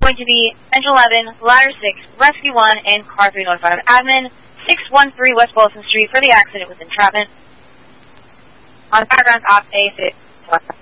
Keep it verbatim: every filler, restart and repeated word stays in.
going to be Engine eleven, Ladder six, Rescue one, and Car three notified admin, six one three West Boylston Street for the accident with entrapment. On background, op A six.